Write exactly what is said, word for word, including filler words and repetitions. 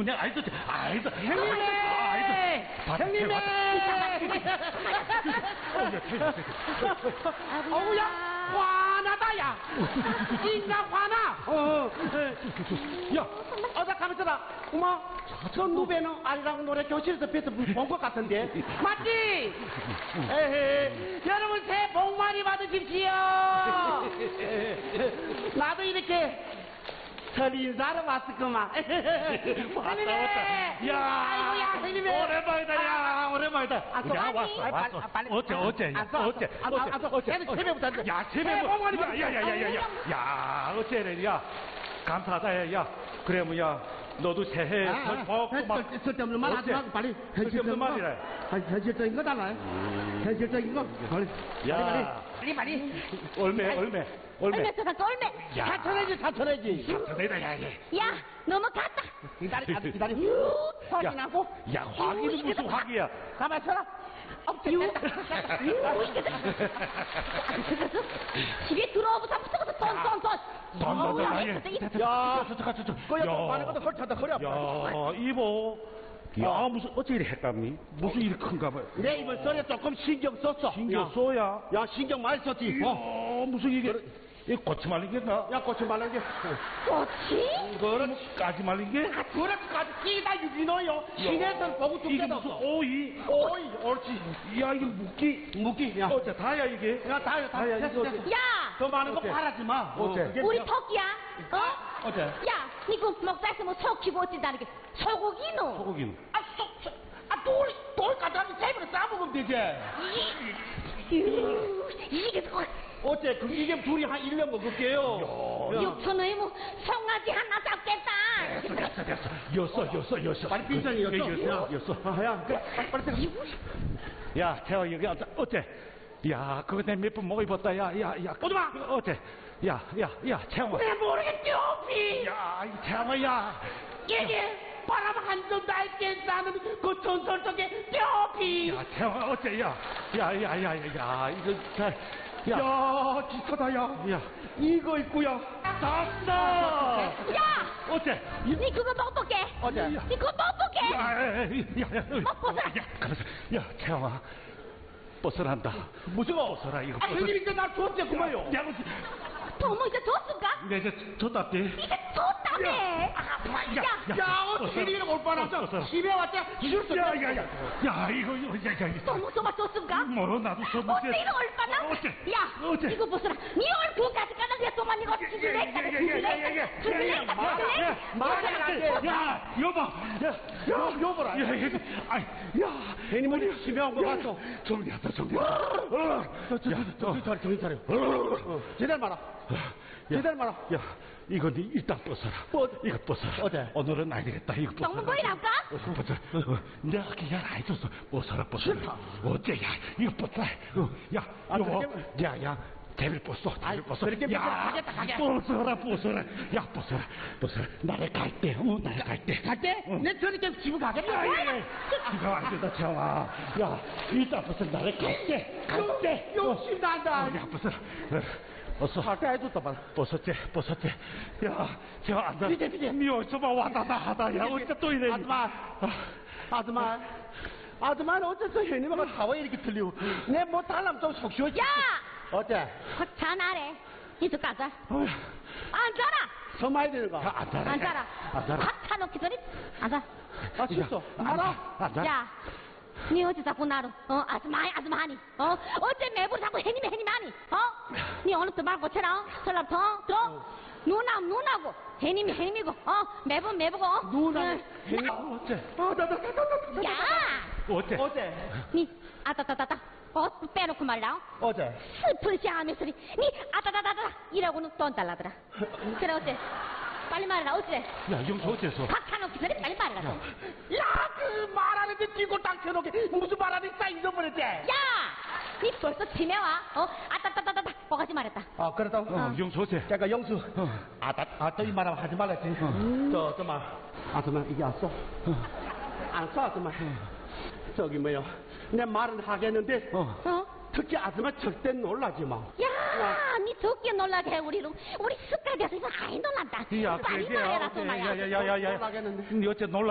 그냥 아이도 아이도 형님네 형님네 어우야 화나다 야 인나 화나 어, 야 어서 가면서라 어머 저 누베는 아리랑 노래 교실에서 뵈서 본 것 같은데 맞지? 에헤 여러분 새해 복 많이 받으십시오. 나도 이렇게 설 인사하러 왔을거만. 왔다 왔다. 야, 아이고야, 형님의. 오랜만이다. 야, 오랜만이다. 아, 또 야, 아니? 왔어, 빨리, 왔어. 빨리, 빨리. 어째, 어째, 야, 안 써, 어째, 안 써, 안 써. 어째, 걔는 세배부터 안 돼. 야, 새해 세배부. 복 많이 야, 야, 야, 야, 야, 야, 야, 어째래, 야, 감사하다, 야, 야. 그래, 뭐야, 너도 새해 복 막. 쓸데없는 말 하지 말고 빨리. 쓸데없는 말이래. 현실적인 거잖아. 현실적인 거. 빨리. 야, 빨리, 빨리. 얼매, 얼매, 얼매. 얼마 써갖고 얼마? 야. 사천해지, 사천해지. 사천이다, 야, 야. 야, 넘어갔다. 기다려, 기다려. 확 야, 나고. 야, 화기는 무슨 화기야? 가만 있어라. 유, 유, 집에 들어오고서 무서워서 돈, 돈, 돈. 돈, 돈, 돈, 어우, 아니. 진짜 이- 야, 저, 저, 저, 저. 그야 돈 많은 것도 헐쳐다 허리 아파. 야, 이보. 야, 무슨, 어째 이리 했답니? 무슨 일이 큰가 봐요. 내 이번 설에 조금 신경 썼어. 신경 써야. 야, 신경 많이 썼지. 어. 어, 무슨 이게, 이 고치 말린 게인가? 야, 고치 말란 게. 뭐지? 그거는 까지 말린 게? 그렇게까지 끼다 유기노요. 시내에서는 보고 좀 이게 때도 무슨 없어. 오이? 오이, 옳지. 야, 이게 묶기? 무기. 야, 어째, 다야, 이게? 야, 다요, 다야, 다요. 이거 됐어, 어째? 됐어. 야, 더 많은 거 어째? 바라지 마. 어째? 그게 우리 뭐- 토끼야. 어? 어째? 야, 니그 먹자서 뭐 소키고 어찌다는 게 소고기노. 소고기는? 아, 쏙, 쏙. 아, 돌, 돌 갖다 제비로 싸먹으면 되지. 이, 유, 이게 뭐, 어째, 그, 이게 둘이 한 일 년 먹을게요. 야. 육천 원이 뭐 송아지 하나 잡겠다. 됐어, 됐어, 됐어. 였어, 였어, 였어. 빨리 빈잔이었어. 예, 였어, 였어. 아, 야, 그래, 빨리, 빨리 들어. 야, 태화, 여기 어째? 어째? 야, 그거 내 몇 번 먹어봤다. 야, 야, 야. 오지 마! 그거 어째? 야, 야, 야, 태화. 내 모르겠죠, 피. 야, 이 태화, 야. 이게 바람 한점 날게 나는 그 전설 속의 뼈피. 야, 태화, 어째? 야, 야, 야, 야, 야, 야, 이거, 자, 야. 야, 기타다, 야. 야, 이거 있구야. 땄어! 야, 어째? 니 그거 먹볼게. 어째? 니 그거 먹볼게. 야, 야, 야, 야. 뭐 벗어? 야, 가만있어. 야, 태화. 벗어난다. 무슨 거? 벗어라, 이거. 아, 형님 이제 날 줬지, 그만요. 야, 뭐, 도모 이제 줬을까? 내 이제 줬다대. 이제 줬다며. 야, 야, 야, 어떻게 이리는 올 뻔하죠? 벗어라. 집에 왔자 기술 수 야, 야, 야. 야, 이거, 이거, 야, 야, 야. 도모 소마 줬을까? 뭐로 나도 줬는데. 어째 이런 얼빠나? 어째? 야, 어째? 이거 벗어라. 니 얼굴까지 까는 게 도만 이거 죽을래? 야, 야, 야, 야, 야, 야, 야. 죽을래? 야, 야, 죽을래? 야, 말이 안 돼. 야, 여보. 야, 야, 여보라. 야, 야, 아이, 야. 괜히 집에 온 거 야, 같어. 정리하다, 정리하다. 어. 저, 저, 야, 저, 정신 차려, 정신 차려. 어. 제대로 말아. 야, 제대로 말아. 야, 이거 니 일단 벗어라. 뭐, 이거 벗어라. 어때? 오늘은 안 되겠다. 이거 벗어라. 정말 보이랍까? 벗어, 벗어. 어, 내가 그냥 안 줬어. 벗어라, 벗어라. 싫다. 어째, 야, 이거 벗어라. 어, 야, 아, 여보. 그렇게- 야, 야. 개를 벗어, 아이, 개를 벗어. 그렇게 야, 가겠다, 가게. 벗어라, 벗어라. 야, 벗어라, 벗어라. 나를 갈 때, 어, 나를 갈 때. 갈 때? 응. 내 저녁에 집에 가겠다. 야, 야, 야. 이거 안 된다, 채영아. 야, 일단 벗어, 나를 갈 때, 갈 때. 욕심 난다. 어, 야, 벗어라. 어, 어서. 아까 해줬다 봐라. 벗었지, 벗었지. 야, 저 앉아. 비대, 비대. 니 어디서 막 왔다 다 하다. 야, 어디서 또 이래. 아줌마. 아줌마. 아줌마는 어째서 형님하고 사와 이렇게 틀리고. 내 뭐 달라면 좀 속 쉬어지. 야, 어째? 자나래. 이쪽 가자. 어휴, 앉아라. 서마야 되는 거. 야, 앉아라. 앉아라. 앉아라. 밥 타놓기 전에 앉아. 아, 실수. 앉아. 앉아. 야, 니 어째 자꾸 나로 어 아줌마 아줌마 하니 어 어째 매부로 자꾸 해님이 해님이 하니 어? 니 어느 때 말 고쳐라 어? 설랍터 들어? 누남 누나고 해님이 해님이고 어 매부 매부고 어? 누나. 응. 형님. 어째? 아, 나, 나, 나, 나, 나, 나. 야, 어째? 어째? 니 아따따따따 어 빼놓고 말라 어? 어째? 슬픈 시아함의 소리 니 아따따따따 이라고는 돈 달라더라 그래 어째 빨리 말해라 어째 야, 영수 어째서? 밥 타놓기 전에 빨리 말해라 좀. 야, 그 말하는데 뛰고 딱 켜놓게 무슨 말하는지 딱 잊어버렸지? 야! 니 벌써 집에 와? 어? 아따따따따따 뽀가지 말했다. 아, 그렇다고? 어, 영수 어째? 잠깐, 영수. 어. 아, 나, 아, 또 이 말하면 하지 말랬지. 저, 저 말. 아줌마, 이게 왔어? 안 써, 아줌마. 저기, 뭐야. 내 말은 하겠는데, 어. 어? 특히 아줌마 절대 놀라지 마. 야! 니 적게 놀라게 해, 우리로. 우리 습관돼서 이거 아이 놀란다. 야, 빨리 그게, 말해라, 어, 소마야. 야, 야, 야, 야, 야. 놀라겠는데. 니 어째 놀라?